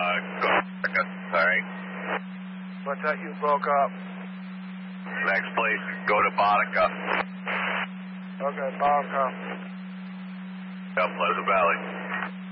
Go to Bodica. Sorry. What's that? You broke up. Next place, go to Bodica. Okay, Bodica. Pleasant Valley.